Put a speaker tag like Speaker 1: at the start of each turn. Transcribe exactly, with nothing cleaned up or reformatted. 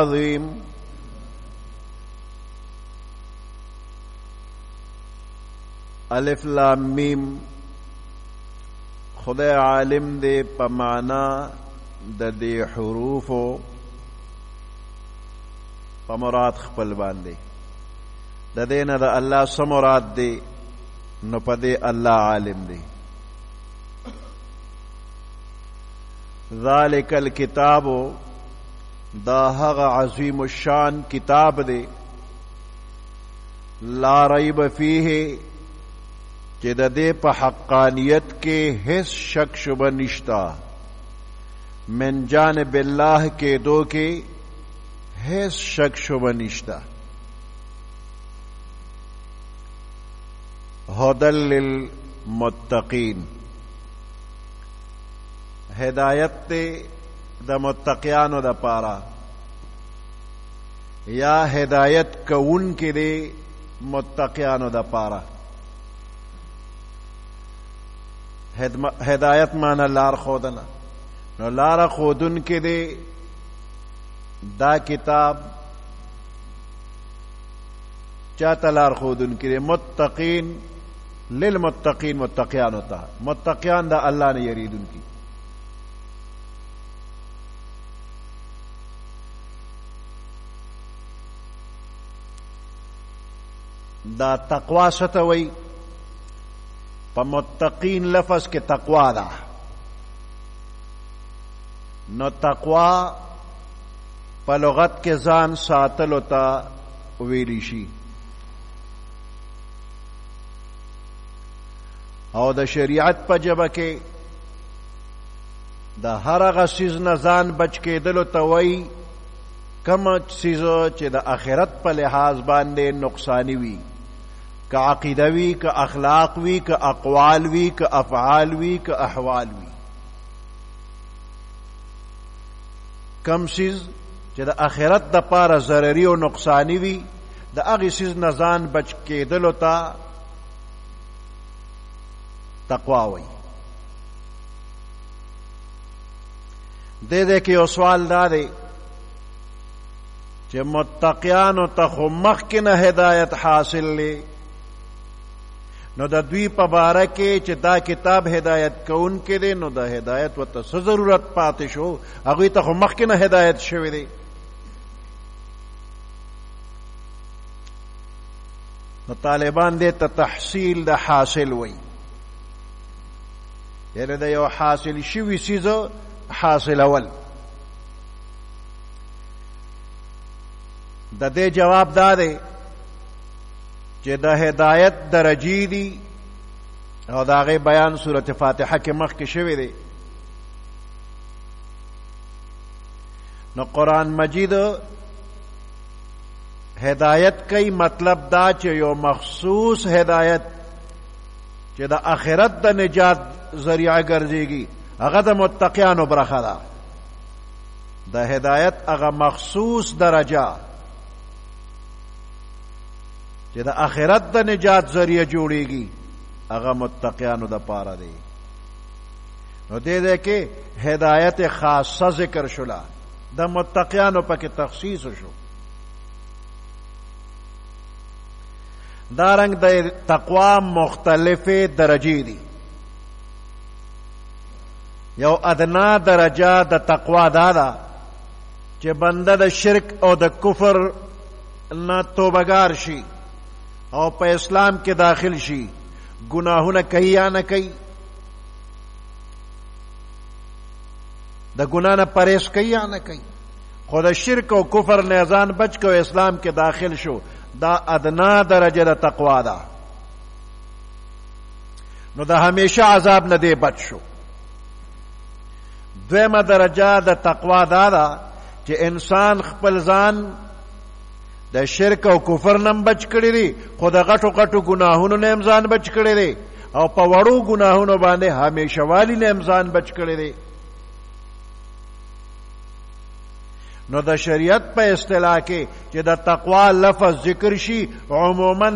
Speaker 1: عظیم الف لام میم خدای عالم دے په معنا د دې حروفو په مراد خپل باندې د دې نه د الله څه مراد دی نو په دې الله عالم دی. ذالک الکتاب دا هغه عظیم الشان کتاب دی لا ریب فیه چې د دې په حقانیت کې هیڅ شک شبه نشتا من جانب الله کې دو کې هیڅ شک شبه نشتا. هدل للمتقین ہدایت تے دا متقیانو دا پارا یا ہدایت کون کے دے متقیانو دا پارا. ہدایت مانا لار خودنا نو لار خودن کے دے دا کتاب چاہتا لار خودن کے دے متقین للمتقین متقیان ہوتا متقیان دا اللہ نے یرید ان کی. دا تقوا ستوئی پا متقین لفظ کے تقوا دا نو تقوا پا لغت کے ځان ساتلو تا ویلی شي او د شریعت په جبه کې د هر هغه څیز نه ځان بچ کېدلو ته وایي کوم څیز چې د آخرت په لحاظ باندې نقصانی وي که عقیده وي که اخلاق وي که اقوال وي که افعال وي که احوال وي. کم څیز چې د آخرت د پاره ضرري او نقصانی وي د هغې څیز نه ځان بچ کېدلو ته تقوا وی. دے دے کہ یو سوال دا دے کہ متقیانو تا خو مخکې نه ہدایت حاصل لے نو دا دوی پا بارکے چه دا کتاب ہدایت کون کے دے نو دا ہدایت و تا سو ضرورت پاتے شو اگوی تا خو مخکې نه ہدایت شوی دے. نو طالبان دے تا تحصیل دا حاصل وی یعنی دا یو حاصل شوی سیزو حاصل اول. دا دے جواب دا دے کہ دا ہدایت درجی دی او دا غی بیان سورت فاتحہ کے مخ کے شوی دے. نو قرآن مجید ہدایت کئی مطلب دا چے یو مخصوص ہدایت چے دا آخرت دا نجات ذریعہ گرزے گی اغا دا متقیانو برخا دا دا ہدایت اغا مخصوص درجہ کہ دا آخرت دا نجات ذریعہ جوڑے گی اغا متقیانو دا پارا دے. نو دے دے کہ ہدایت خاصہ ذکر شلا دا متقیانو پا کی تخصیص شو. دارنگ دا تقوا مختلف درجی دی. یو ادنا درجہ د تقوا دادا چې بنده د شرک او د کفر نه توبګار شي او په اسلام کې داخل شي گناهونه کوي یا نه کوي د ګناه نه پرهیز کوي یا نه کوي خو د شرک او کفر نه ځان بچ کو اسلام کې داخل شو دا ادنا درجه د تقوا ده نو د همیشه عذاب نه دی بچ شو. دویمه درجه د تقوا دا ده چې انسان خپل ځان د شرک او کفر نم بچ کړی دی خو د غټو غټو ګناهونو نه هم ځان بچ کړی دی او په وړو ګناهونو باندې همیشه والی نه هم ځان بچ کړی دی. نو د شریعت په اصطلاح کې چې د تقوا لفظ ذکر شي عموما